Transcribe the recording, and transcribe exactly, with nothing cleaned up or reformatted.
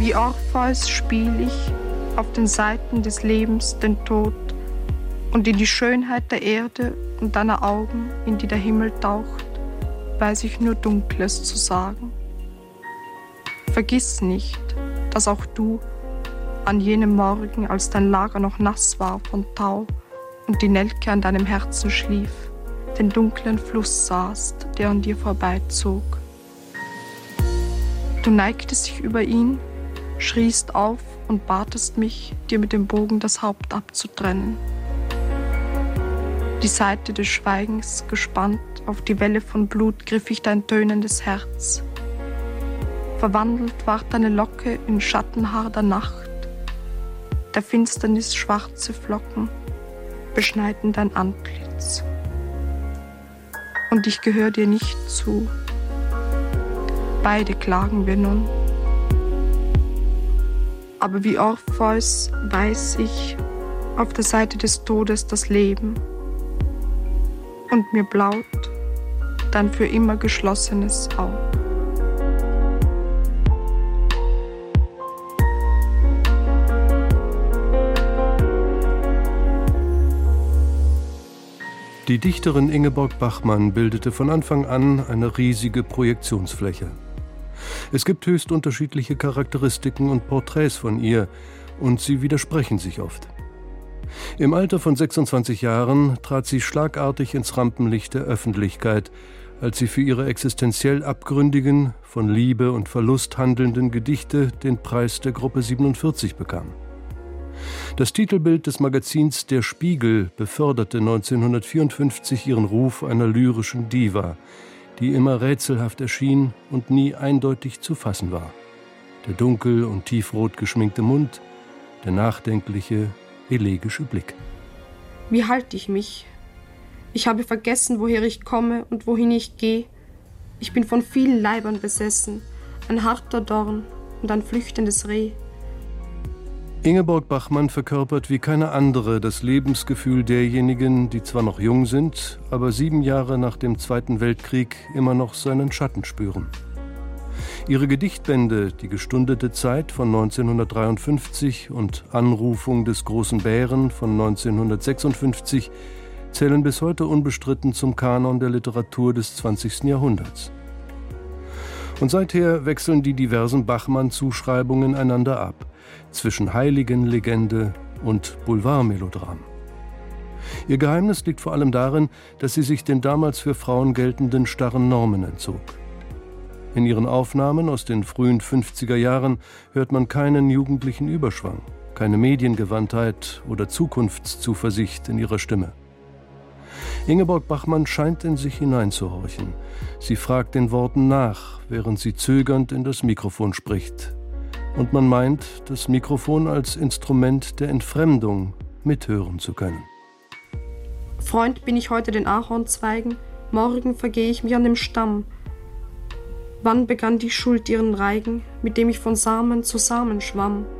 Wie Orpheus spiel ich auf den Seiten des Lebens den Tod und in die Schönheit der Erde und deiner Augen, in die der Himmel taucht, weiß ich nur Dunkles zu sagen. Vergiss nicht, dass auch du an jenem Morgen, als dein Lager noch nass war von Tau und die Nelke an deinem Herzen schlief, den dunklen Fluss sahst, der an dir vorbeizog. Du neigtest dich über ihn, schriest auf und batest mich, dir mit dem Bogen das Haupt abzutrennen. Die Saite des Schweigens gespannt auf die Welle von Blut griff ich dein tönendes Herz. Verwandelt ward deine Locke in Schattenhaar der Nacht. Der Finsternis schwarze Flocken beschneiden dein Antlitz. Und ich gehöre dir nicht zu. Beide klagen wir nun. Aber wie Orpheus weiß ich auf der Seite des Todes das Leben. Und mir blaut dein für immer geschlossenes Auge. Die Dichterin Ingeborg Bachmann bildete von Anfang an eine riesige Projektionsfläche. Es gibt höchst unterschiedliche Charakteristiken und Porträts von ihr, und sie widersprechen sich oft. Im Alter von sechsundzwanzig Jahren trat sie schlagartig ins Rampenlicht der Öffentlichkeit, als sie für ihre existenziell abgründigen, von Liebe und Verlust handelnden Gedichte den Preis der Gruppe siebenundvierzig bekam. Das Titelbild des Magazins Der Spiegel beförderte neunzehnhundertvierundfünfzig ihren Ruf einer lyrischen Diva, die immer rätselhaft erschien und nie eindeutig zu fassen war. Der dunkel und tiefrot geschminkte Mund, der nachdenkliche, elegische Blick. Wie halte ich mich? Ich habe vergessen, woher ich komme und wohin ich gehe. Ich bin von vielen Leibern besessen, ein harter Dorn und ein flüchtendes Reh. Ingeborg Bachmann verkörpert wie keine andere das Lebensgefühl derjenigen, die zwar noch jung sind, aber sieben Jahre nach dem Zweiten Weltkrieg immer noch seinen Schatten spüren. Ihre Gedichtbände »Die gestundete Zeit« von neunzehnhundertdreiundfünfzig und »Anrufung des großen Bären« von neunzehnhundertsechsundfünfzig zählen bis heute unbestritten zum Kanon der Literatur des zwanzigsten Jahrhunderts. Und seither wechseln die diversen Bachmann-Zuschreibungen einander ab, zwischen Heiligenlegende und Boulevardmelodram. Ihr Geheimnis liegt vor allem darin, dass sie sich den damals für Frauen geltenden starren Normen entzog. In ihren Aufnahmen aus den frühen fünfziger Jahren hört man keinen jugendlichen Überschwang, keine Mediengewandtheit oder Zukunftszuversicht in ihrer Stimme. Ingeborg Bachmann scheint in sich hineinzuhorchen. Sie fragt den Worten nach, während sie zögernd in das Mikrofon spricht. Und man meint, das Mikrofon als Instrument der Entfremdung mithören zu können. Freund bin ich heute den Ahornzweigen, morgen vergehe ich mich an dem Stamm. Wann begann die Schuld ihren Reigen, mit dem ich von Samen zu Samen schwamm?